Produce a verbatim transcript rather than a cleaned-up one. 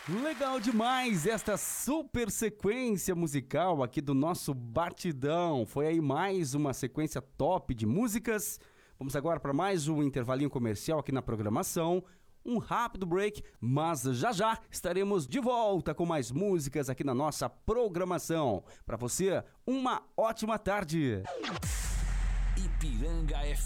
Legal demais esta super sequência musical aqui do nosso Batidão. Foi aí mais uma sequência top de músicas. Vamos agora para mais um intervalinho comercial aqui na programação. Um rápido break, mas já já estaremos de volta com mais músicas aqui na nossa programação. Para você, uma ótima tarde. Ipiranga F